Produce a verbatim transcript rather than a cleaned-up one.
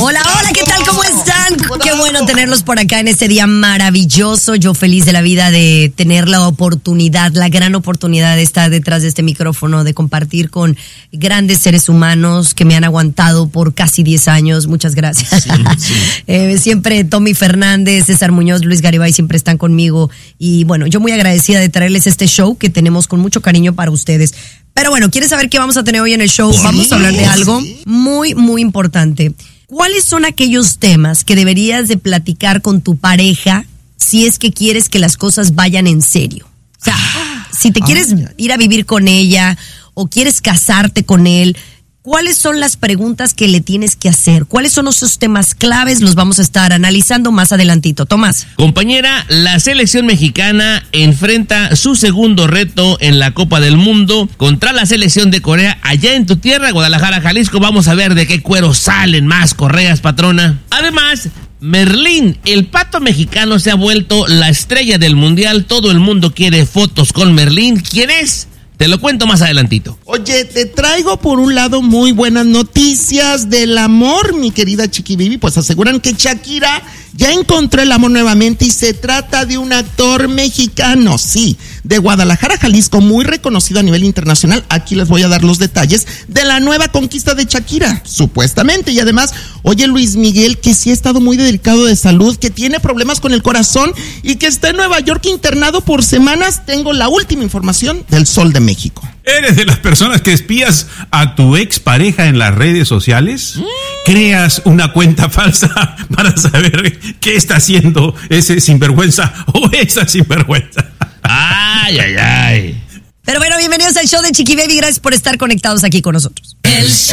Hola, hola, ¿qué tal? ¿Cómo están? Qué bueno tenerlos por acá en este día maravilloso. Yo feliz de la vida de tener la oportunidad, la gran oportunidad de estar detrás de este micrófono, de compartir con grandes seres humanos que me han aguantado por casi diez años. Muchas gracias. Sí, sí. eh, siempre Tommy Fernández, César Muñoz, Luis Garibay siempre están conmigo. Y bueno, yo muy agradecida de traerles este show que tenemos con mucho cariño para ustedes. Pero bueno, ¿quieres saber qué vamos a tener hoy en el show? Vamos a hablar de algo muy, muy importante. ¿Cuáles son aquellos temas que deberías de platicar con tu pareja si es que quieres que las cosas vayan en serio? O sea, si te quieres ir a vivir con ella o quieres casarte con él, ¿cuáles son las preguntas que le tienes que hacer? ¿Cuáles son esos temas claves? Los vamos a estar analizando más adelantito. Tomás. Compañera, la selección mexicana enfrenta su segundo reto en la Copa del Mundo contra la selección de Corea allá en tu tierra, Guadalajara, Jalisco. Vamos a ver de qué cuero salen más correas, patrona. Además, Merlín, el pato mexicano, se ha vuelto la estrella del mundial. Todo el mundo quiere fotos con Merlín. ¿Quién es? Te lo cuento más adelantito. Oye, te traigo por un lado muy buenas noticias del amor, mi querida Chiqui Bibi. Pues aseguran que Shakira ya encontró el amor nuevamente y se trata de un actor mexicano, sí, de Guadalajara, Jalisco, muy reconocido a nivel internacional. Aquí les voy a dar los detalles de la nueva conquista de Shakira, supuestamente. Y además, oye, Luis Miguel, que sí ha estado muy delicado de salud, que tiene problemas con el corazón y que está en Nueva York internado por semanas. Tengo la última información del Sol de México. ¿Eres de las personas que espías a tu expareja en las redes sociales? Mm. ¿Creas una cuenta falsa para saber qué está haciendo ese sinvergüenza o esa sinvergüenza? Ay, ay, ay. Pero bueno, bienvenidos al show de Chiqui Baby. Gracias por estar conectados aquí con nosotros. El show